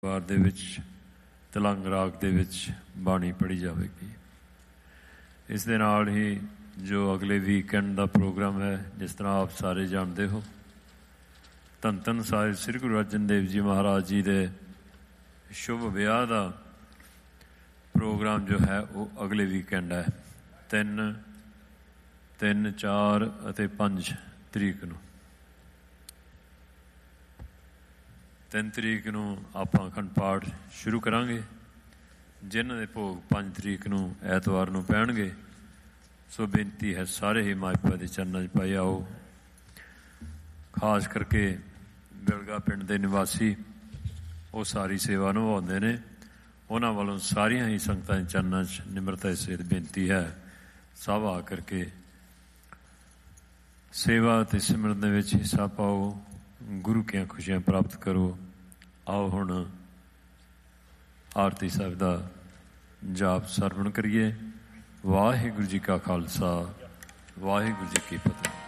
ਵਾਰ ਦੇ ਵਿੱਚ ਤਲੰਗ ਰਾਗ ਦੇ ਵਿੱਚ ਬਾਣੀ ਪੜ੍ਹੀ ਜਾਵੇਗੀ। ਇਸ ਦੇ ਨਾਲ ਹੀ ਜੋ ਅਗਲੇ ਵੀਕਐਂਡ ਦਾ ਪ੍ਰੋਗਰਾਮ ਹੈ, ਜਿਸ ਤਰ੍ਹਾਂ ਆਪ ਸਾਰੇ ਜਾਣਦੇ ਹੋ, ਧੰਨ ਧੰਨ ਸਾਹਿਬ ਸ੍ਰੀ ਗੁਰੂ ਅਰਜਨ ਦੇਵ ਜੀ ਮਹਾਰਾਜ ਜੀ ਦੇ ਸ਼ੁਭ ਵਿਆਹ ਦਾ ਪ੍ਰੋਗਰਾਮ ਜੋ ਹੈ ਉਹ ਅਗਲੇ ਵੀਕਐਂਡ ਹੈ, 3, 4 ਅਤੇ 5 ਤਰੀਕ ਨੂੰ। 3 ਤਰੀਕ ਨੂੰ ਆਪਾਂ ਅਖੰਡ ਪਾਠ ਸ਼ੁਰੂ ਕਰਾਂਗੇ, ਜਿਨ੍ਹਾਂ ਦੇ ਭੋਗ 5 ਤਰੀਕ ਨੂੰ ਐਤਵਾਰ ਨੂੰ ਪੈਣਗੇ। ਸੋ ਬੇਨਤੀ ਹੈ ਸਾਰੇ ਹੀ ਮਾਇਪਾ ਦੇ ਚਰਨਾਂ 'ਚ ਪਾਈ ਆਓ। ਖਾਸ ਕਰਕੇ ਬਿਲਗਾ ਪਿੰਡ ਦੇ ਨਿਵਾਸੀ ਉਹ ਸਾਰੀ ਸੇਵਾ ਨਿਭਾਉਂਦੇ ਨੇ, ਉਹਨਾਂ ਵੱਲੋਂ ਸਾਰੀਆਂ ਹੀ ਸੰਗਤਾਂ ਦੇ ਚਰਨਾਂ 'ਚ ਨਿਮਰਤਾ ਸਹਿਤ ਬੇਨਤੀ ਹੈ, ਸਭ ਆ ਕਰਕੇ ਸੇਵਾ ਅਤੇ ਸਿਮਰਨ ਦੇ ਵਿੱਚ ਹਿੱਸਾ ਪਾਓ, ਗੁਰੂ ਕੀਆਂ ਖੁਸ਼ੀਆਂ ਪ੍ਰਾਪਤ ਕਰੋ। ਆਓ ਹੁਣ ਆਰਤੀ ਸਾਹਿਬ ਦਾ ਜਾਪ ਸਰਵਣ ਕਰੀਏ। ਵਾਹਿਗੁਰੂ ਜੀ ਕਾ ਖਾਲਸਾ, ਵਾਹਿਗੁਰੂ ਜੀ ਕੀ ਫਤਿਹ।